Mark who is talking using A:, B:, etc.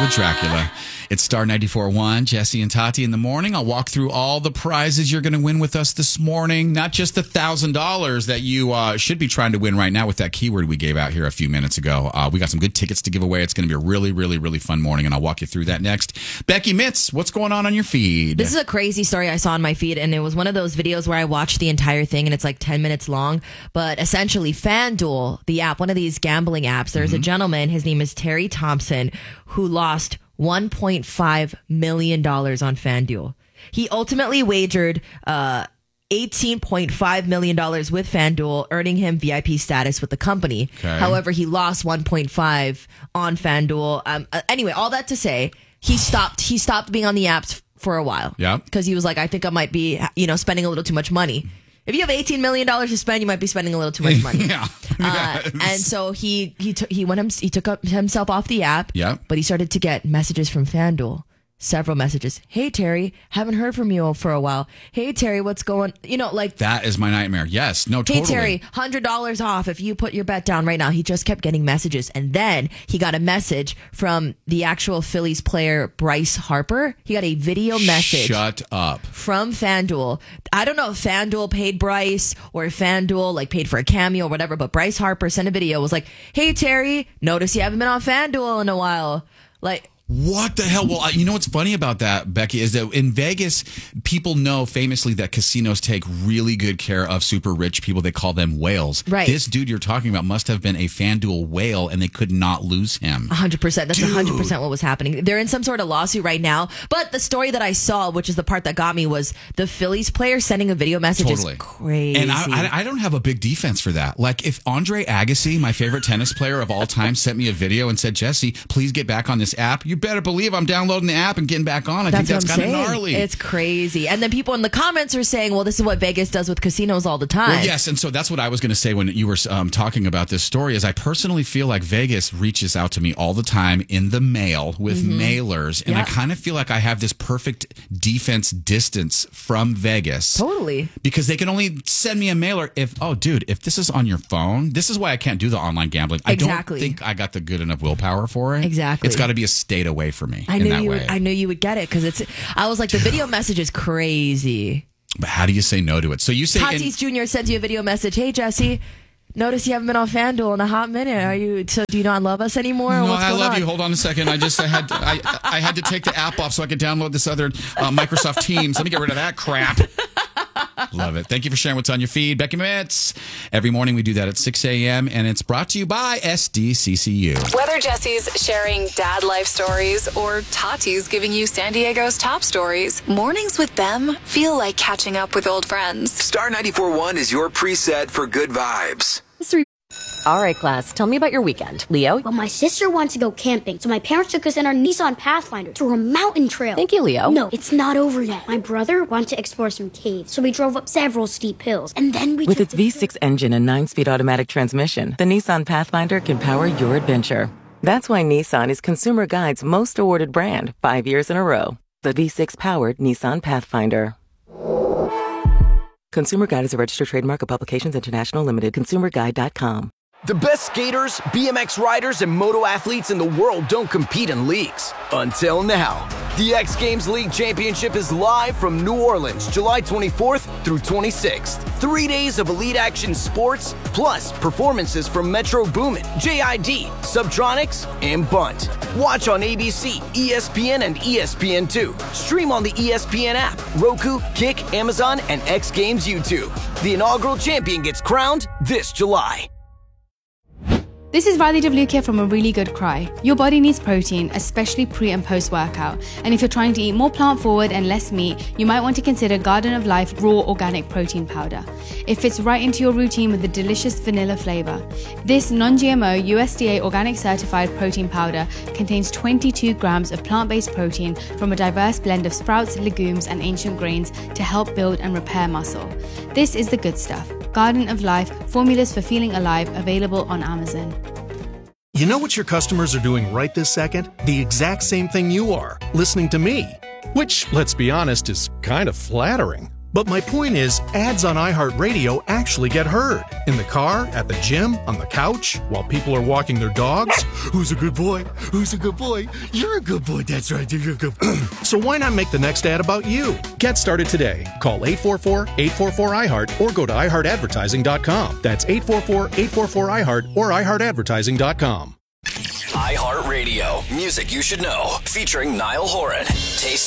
A: for Dracula. It's Star 94.1, Jesse and Tati in the morning. I'll walk through all the prizes you're going to win with us this morning. Not just the $1,000 that you should be trying to win right now with that keyword we gave out here a few minutes ago. We got some good tickets to give away. It's going to be a really, really, really fun morning, and I'll walk you through that next. Becky Mitz, what's going on your feed?
B: This is a crazy story I saw on my feed, and it was one of those videos where I watched the entire thing, and it's like 10 minutes long. But essentially, FanDuel, the app, one of these gambling apps, there's a gentleman, his name is Terry Thompson, who lost $1.5 million on FanDuel. He ultimately wagered $18.5 million with FanDuel, earning him VIP status with the company.
A: Okay.
B: However, he lost 1.5 on FanDuel. Anyway, all that to say, he stopped being on the apps for a while.
A: Yeah.
B: Because he was like, I think I might be, spending a little too much money. If you have $18 million to spend, you might be spending a little too much money.
A: Yeah.
B: And so he took himself off the app.
A: Yeah.
B: But he started to get messages from FanDuel. Several messages. Hey, Terry, haven't heard from you for a while. Hey, Terry, what's going...
A: That is my nightmare. Yes. No, totally.
B: Hey, Terry, $100 off if you put your bet down right now. He just kept getting messages. And then he got a message from the actual Phillies player, Bryce Harper. He got a video message.
A: Shut up.
B: From FanDuel. I don't know if FanDuel paid Bryce or if FanDuel paid for a cameo or whatever, but Bryce Harper sent a video. Was like, hey, Terry, notice you haven't been on FanDuel in a while.
A: What the hell? Well, you know what's funny about that, Becky, is that in Vegas, people know famously that casinos take really good care of super rich people. They call them whales.
B: Right.
A: This dude you're talking about must have been a FanDuel whale, and they could not lose him.
B: 100%. That's 100% what was happening. They're in some sort of lawsuit right now. But the story that I saw, which is the part that got me, was the Phillies player sending a video message.
A: Totally.
B: Is crazy.
A: And I don't have a big defense for that. Like, if Andre Agassi, my favorite tennis player of all time, sent me a video and said, Jesse, please get back on this app, you better believe I'm downloading the app and getting back on. I think that's kind of gnarly.
B: It's crazy. And then people in the comments are saying, well, this is what Vegas does with casinos all the time.
A: Well, yes, and so that's what I was going to say when you were talking about this story, is I personally feel like Vegas reaches out to me all the time in the mail with mailers, and I kind of feel like I have this perfect defense distance from Vegas.
B: Totally.
A: Because they can only send me a mailer if this is on your phone. This is why I can't do the online gambling.
B: Exactly.
A: I don't think I got the good enough willpower for it.
B: Exactly.
A: It's got to be a state away from me.
B: I knew you would get it, because I was like, the video message is crazy.
A: But how do you say no to it? So you say
B: Tatis Jr. sends you a video message. Hey, Jesse, notice you haven't been on FanDuel in a hot minute. Do you not love us anymore?
A: No,
B: What's
A: I
B: going
A: love
B: on?
A: you. Hold on a second. I had to take the app off so I could download this other Microsoft Teams. Let me get rid of that crap. Love it. Thank you for sharing what's on your feed, Becky Mitz. Every morning we do that at 6 a.m. and it's brought to you by SDCCU.
C: Whether Jesse's sharing dad life stories or Tati's giving you San Diego's top stories, mornings with them feel like catching up with old friends.
D: Star 94.1 is your preset for good vibes.
E: All right, class, tell me about your weekend. Leo?
F: Well, my sister wants to go camping, so my parents took us in our Nissan Pathfinder to a mountain trail.
E: Thank you, Leo.
F: No, it's not over yet. My brother wanted to explore some caves, so we drove up several steep hills, and then we
G: With its V6 engine and 9-speed automatic transmission, the Nissan Pathfinder can power your adventure. That's why Nissan is Consumer Guide's most awarded brand 5 years in a row. The V6-powered Nissan Pathfinder. Consumer Guide is a registered trademark of Publications International Limited. ConsumerGuide.com.
H: The best skaters, BMX riders, and moto athletes in the world don't compete in leagues. Until now. The X Games League Championship is live from New Orleans, July 24th through 26th. 3 days of elite action sports, plus performances from Metro Boomin, JID, Subtronics, and Bunt. Watch on ABC, ESPN, and ESPN2. Stream on the ESPN app, Roku, Kick, Amazon, and X Games YouTube. The inaugural champion gets crowned this July.
I: This is Riley DeVlukia from A Really Good Cry. Your body needs protein, especially pre and post workout. And if you're trying to eat more plant forward and less meat, you might want to consider Garden of Life Raw Organic Protein Powder. It fits right into your routine with a delicious vanilla flavor. This non-GMO USDA organic certified protein powder contains 22 grams of plant-based protein from a diverse blend of sprouts, legumes, and ancient grains to help build and repair muscle. This is the good stuff. Garden of Life, formulas for feeling alive, available on Amazon.
J: You know what your customers are doing right this second? The exact same thing you are, listening to me. Which, let's be honest, is kind of flattering. But my point is, ads on iHeartRadio actually get heard. In the car, at the gym, on the couch, while people are walking their dogs. Who's a good boy? Who's a good boy? You're a good boy. That's right. You're a good boy. So why not make the next ad about you? Get started today. Call 844-844-iHeart or go to iHeartAdvertising.com. That's 844-844-iHeart or iHeartAdvertising.com.
D: iHeartRadio. Music you should know. Featuring Niall Horan. Taste